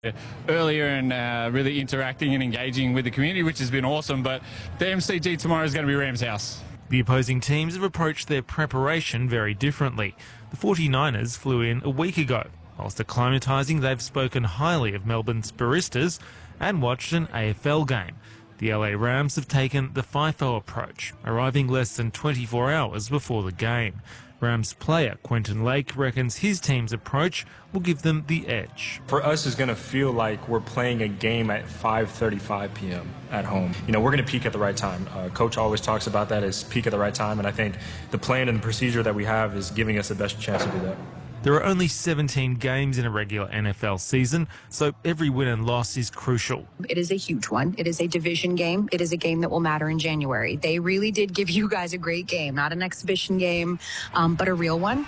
earlier and really interacting and engaging with the community, which has been awesome. But the MCG tomorrow is going to be Rams House. The opposing teams have approached their preparation very differently. The 49ers flew in a week ago. Whilst acclimatising, they've spoken highly of Melbourne's Baristas and watched an AFL game. The LA Rams have taken the FIFO approach, arriving less than 24 hours before the game. Rams player Quentin Lake reckons his team's approach will give them the edge. For us, it's going to feel like we're playing a game at 5:35 p.m. at home. You know, we're going to peak at the right time. Coach always talks about that as peak at the right time, and I think the plan and the procedure that we have is giving us the best chance to do that. There are only 17 games in a regular NFL season, so every win and loss is crucial. It is a huge one. It is a division game. It is a game that will matter in January. They really did give you guys a great game, not an exhibition game, but a real one.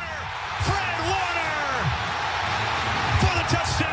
Fred Warner for the touchdown.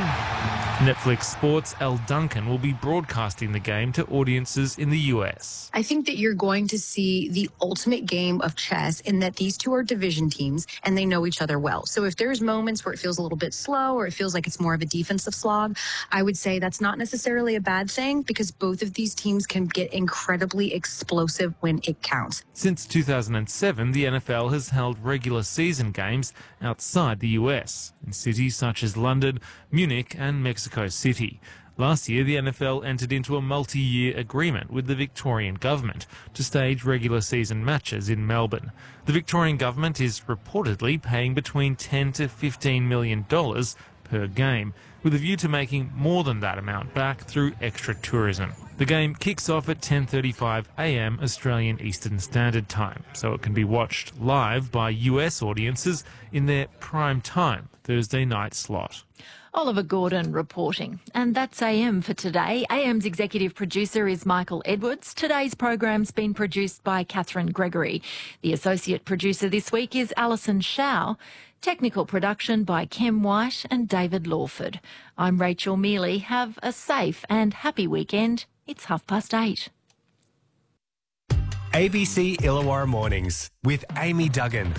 Netflix Sports' Elle Duncan will be broadcasting the game to audiences in the US. I think that you're going to see the ultimate game of chess in that these two are division teams and they know each other well. So if there's moments where it feels a little bit slow or it feels like it's more of a defensive slog, I would say that's not necessarily a bad thing because both of these teams can get incredibly explosive when it counts. Since 2007, the NFL has held regular season games outside the US, in cities such as London, Munich and Mexico City. Last year, the NFL entered into a multi-year agreement with the Victorian government to stage regular season matches in Melbourne. The Victorian government is reportedly paying between $10 to $15 million per game, with a view to making more than that amount back through extra tourism. The game kicks off at 10:35 a.m. Australian Eastern Standard Time, so it can be watched live by US audiences in their prime time Thursday night slot. Oliver Gordon reporting. And that's AM for today. AM's executive producer is Michael Edwards. Today's program's been produced by Catherine Gregory. The associate producer this week is Alison Shao. Technical production by Kem White and David Lawford. I'm Rachel Mealy. Have a safe and happy weekend. It's 8:30. ABC Illawarra Mornings with Amy Duggan.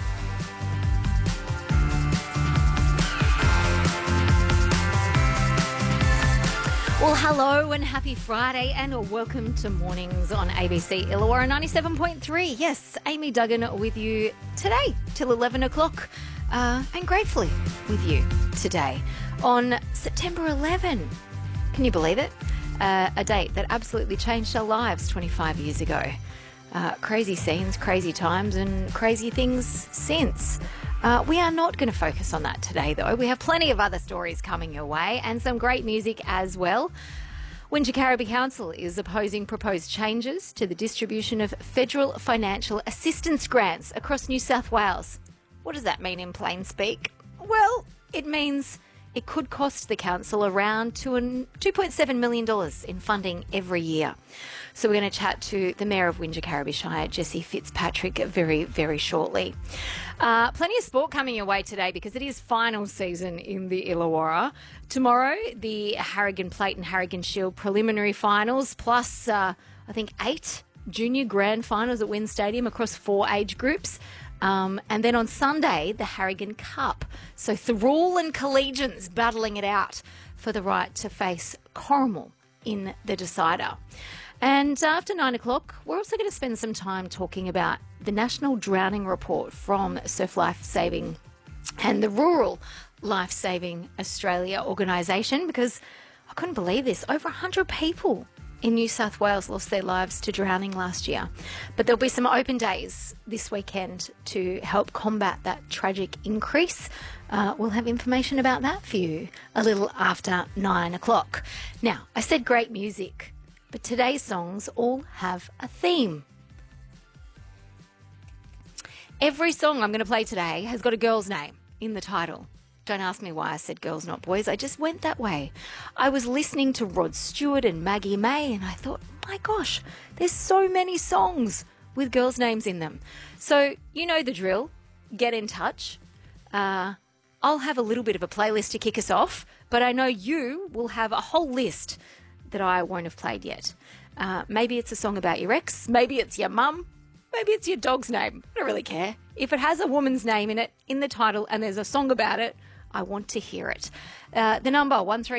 Well, hello and happy Friday and welcome to Mornings on ABC Illawarra 97.3. Yes, Amy Duggan with you today till 11 o'clock and gratefully with you today on September 11. Can you believe it? A date that absolutely changed our lives 25 years ago. Crazy scenes, crazy times and crazy things since. We are not going to focus on that today, though. We have plenty of other stories coming your way and some great music as well. Wingecarribee Council is opposing proposed changes to the distribution of federal financial assistance grants across New South Wales. What does that mean in plain speak? Well, it means it could cost the council around $2.7 million in funding every year. So we're going to chat to the Mayor of Wingecarribee Shire, Jessie Fitzpatrick, very, very shortly. Plenty of sport coming your way today because it is final season in the Illawarra. Tomorrow, the Harrigan Plate and Harrigan Shield preliminary finals, plus I think 8 junior grand finals at WIN Stadium across 4 age groups. And then on Sunday, the Harrigan Cup. So Thirroul and Collegians battling it out for the right to face Corrimal in the decider. And after 9 o'clock, we're also going to spend some time talking about the National Drowning Report from Surf Life Saving and the Rural Life Saving Australia organisation, because I couldn't believe this. Over 100 people in New South Wales lost their lives to drowning last year. But there'll be some open days this weekend to help combat that tragic increase. We'll have information about that for you a little after 9 o'clock. Now, I said great music, but today's songs all have a theme. Every song I'm going to play today has got a girl's name in the title. Don't ask me why I said girls, not boys. I just went that way. I was listening to Rod Stewart and Maggie May and I thought, my gosh, there's so many songs with girls' names in them. So you know the drill. Get in touch. I'll have a little bit of a playlist to kick us off, but I know you will have a whole list that I won't have played yet. Maybe it's a song about your ex. Maybe it's your mum. Maybe it's your dog's name. I don't really care. If it has a woman's name in it, in the title, and there's a song about it, I want to hear it. The number 13